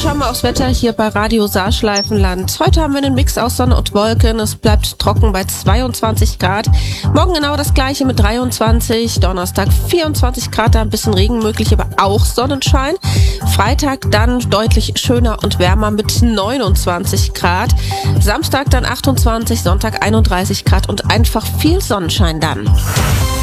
schauen wir aufs Wetter hier bei Radio Saarschleifenland. Heute haben wir einen Mix aus Sonne und Wolken. Es bleibt trocken bei 22 Grad. Morgen genau das gleiche mit 23. Donnerstag 24 Grad, da ein bisschen Regen möglich, aber auch Sonnenschein. Freitag dann deutlich schöner und wärmer mit 29 Grad. Samstag dann 28, Sonntag 31 Grad und einfach viel Sonnenschein dann.